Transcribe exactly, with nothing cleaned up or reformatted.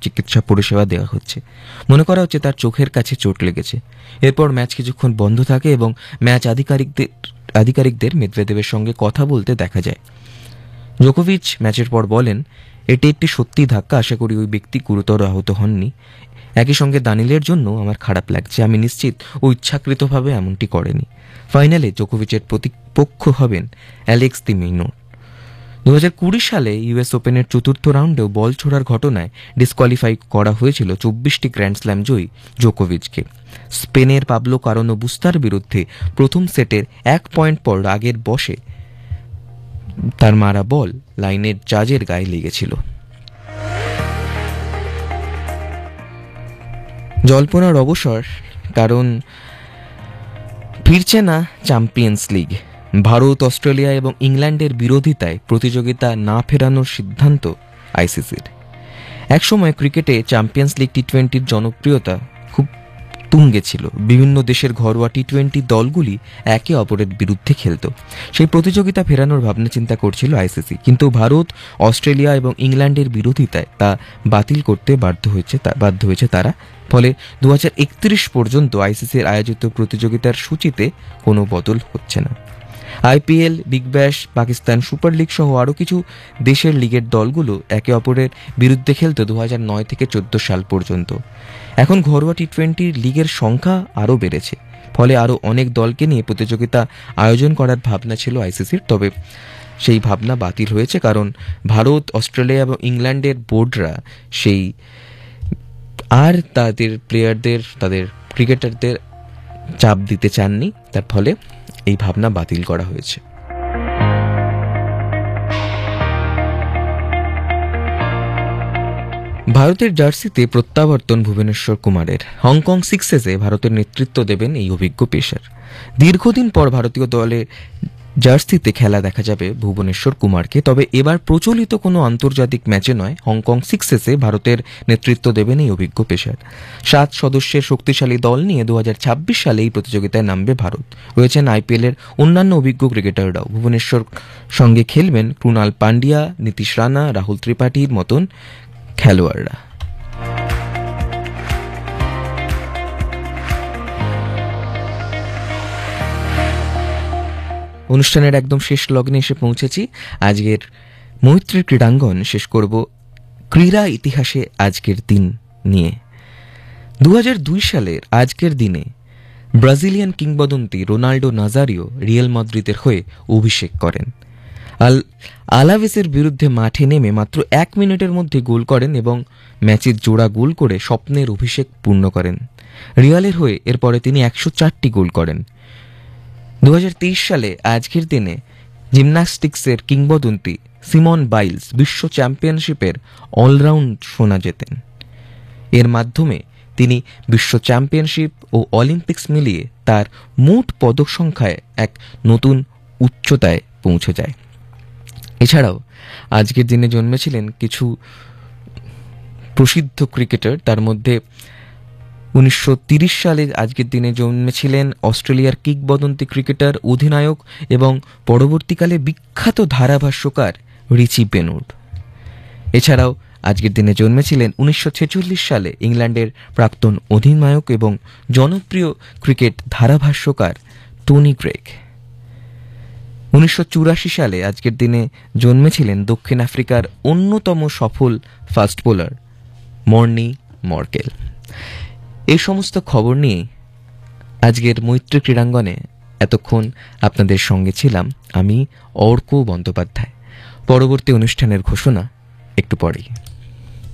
চিকিৎসা পরিষেবা দেওয়া হচ্ছে। মনে করা হচ্ছে তার চোখের কাছে চোট লেগেছে। এরপর ম্যাচ কিছুক্ষণ বন্ধ থাকে এবং ম্যাচ আধিকারিকদের আধিকারিকদের মেদভেদেবের সঙ্গে কথা বলতে দেখা যায়। জোকোভিচ ম্যাচের পর বলেন, এটি একটি সত্যি ধাক্কা, আশা করি ওই ব্যক্তি গুরুতর আহত হননি। একই সঙ্গে দানিলের জন্য আমার খারাপ লাগছে, আমি নিশ্চিত ও ইচ্ছাকৃতভাবে এমনটি করেনি। ফাইনালে জোকোভিচের প্রতিপক্ষ হবেন অ্যালেক্স দি মিনোর। দু হাজার কুড়ি সালে ইউএস ওপেনের চতুর্থ রাউন্ডেও বল ছোড়ার ঘটনায় ডিসকোয়ালিফাই করা হয়েছিল চব্বিশটি গ্র্যান্ড স্ল্যাম জয়ী জোকোভিচকে। স্পেনের পাবলো কারনো বুস্তার বিরুদ্ধে প্রথম সেটের এক পয়েন্ট পর রাগের বশে তার মারা বল লাইনের জাজের গায়ে লেগেছিল। জল্পনার অবসর, কারণ ফিরছে না চ্যাম্পিয়ন্স লিগ। ভারত, অস্ট্রেলিয়া এবং ইংল্যান্ডের বিরোধিতায় প্রতিযোগিতা না ফেরানোর সিদ্ধান্ত আইসিসির। একসময় ক্রিকেটে চ্যাম্পিয়ন্স লিগ টি টোয়েন্টির জনপ্রিয়তা খুব তুঙ্গে ছিল। বিভিন্ন দেশের ঘরোয়া টি টোয়েন্টি দলগুলি একে অপরের বিরুদ্ধে খেলত। সেই প্রতিযোগিতা ফেরানোর ভাবনা চিন্তা করছিল আইসিসি, কিন্তু ভারত, অস্ট্রেলিয়া এবং ইংল্যান্ডের বিরোধিতায় তা বাতিল করতে বাধ্য হয়েছে বাধ্য হয়েছে তারা। ফলে দু হাজার একত্রিশ পর্যন্ত আইসিসির আয়োজিত প্রতিযোগিতার সূচিতে কোনো বদল হচ্ছে না। IPL, Big Bash, Pakistan super league সহ আরও কিছু দেশের লিগের দলগুলো একে অপরের বিরুদ্ধে খেলত দু হাজার নয় থেকে চোদ্দ সাল পর্যন্ত। এখন ঘরোয়া টি টোয়েন্টি লিগের সংখ্যা আরও বেড়েছে, ফলে আরও অনেক দলকে নিয়ে প্রতিযোগিতা আয়োজন করার ভাবনা ছিল আইসিসির। তবে সেই ভাবনা বাতিল হয়েছে, কারণ ভারত, অস্ট্রেলিয়া এবং ইংল্যান্ডের বোর্ডরা সেই আর তাদের প্লেয়ারদের, তাদের ক্রিকেটারদের চাপ দিতে চাননি। তার ফলে এই ভাবনা বাতিল করা হয়েছে। ভারতের জার্সিতে প্রত্যাবর্তন ভুবনেশ্বর কুমারের। হংকং সিক্সেসে ভারতের নেতৃত্ব দেবেন এই অভিজ্ঞ পেসার। দীর্ঘদিন পর ভারতীয় দলে জার্সিতে খেলা দেখা যাবে ভুবনেশ্বর কুমারকে। তবে এবার প্রচলিত কোনো আন্তর্জাতিক ম্যাচে নয়, হংকং সিক্সেসে ভারতের নেতৃত্ব দেবেন এই অভিজ্ঞ পেসার। সাত সদস্যের শক্তিশালী দল নিয়ে দু হাজার ছাব্বিশ সালে এই প্রতিযোগিতায় নামবে ভারত। রয়েছেন আইপিএলের অন্যান্য অভিজ্ঞ ক্রিকেটাররাও। ভুবনেশ্বর সঙ্গে খেলবেন ক্রুনাল পান্ডিয়া, নীতিশ রানা, রাহুল ত্রিপাঠীর মতন খেলোয়াড়রা। অনুষ্ঠানের একদম শেষ লগ্নে এসে পৌঁছেছি। আজকের মৈত্রী ক্রীড়াঙ্গন শেষ করব ক্রীড়া ইতিহাসে আজকের দিন নিয়ে। দু হাজার দুই সালের আজকের দিনে ব্রাজিলিয়ান কিংবদন্তি রোনাল্ডো নাজারিও রিয়াল মাদ্রিদের হয়ে অভিষেক করেন। আল আলাভেসের বিরুদ্ধে মাঠে নেমে মাত্র এক মিনিটের মধ্যে গোল করেন এবং ম্যাচের জোড়া গোল করে স্বপ্নের অভিষেক পূর্ণ করেন। রিয়ালের হয়ে এরপরে তিনি একশো চারটি গোল করেন। দু হাজার তেইশ সালে আজকের দিনে জিমন্যাস্টিক্সের কিংবদন্তি সিমন বাইলস বিশ্ব চ্যাম্পিয়নশিপের অলরাউন্ড সোনা জেতেন। এর মাধ্যমে তিনি বিশ্ব চ্যাম্পিয়নশিপ ও অলিম্পিক্স মিলিয়ে তার মোট পদক সংখ্যায় এক নতুন উচ্চতায় পৌঁছে যায়। এছাড়াও আজকের দিনে জন্মেছিলেন কিছু প্রসিদ্ধ ক্রিকেটার। তার মধ্যে উনিশশো তিরিশ সালে আজকের দিনে জন্মেছিলেন অস্ট্রেলিয়ার কিংবদন্তি ক্রিকেটার, অধিনায়ক এবং পরবর্তীকালে বিখ্যাত ধারাভাষ্যকার রিচি বেনোড। এছাড়াও আজকের দিনে জন্মেছিলেন উনিশশো ছেচল্লিশ সালে ইংল্যান্ডের প্রাক্তন অধিনায়ক এবং জনপ্রিয় ক্রিকেট ধারাভাষ্যকার টনি গ্রেগ। উনিশশো চুরাশি সালে আজকের দিনে জন্মেছিলেন দক্ষিণ আফ্রিকার অন্যতম সফল ফাস্ট বোলার মর্নি মর্কেল। এই সমস্ত খবর নিয়ে আজকের মৈত্রী ক্রীড়াঙ্গনে এতক্ষণ আপনাদের সঙ্গে ছিলাম আমি অর্ক বন্দ্যোপাধ্যায়। পরবর্তী অনুষ্ঠানের ঘোষণা একটু পরেই।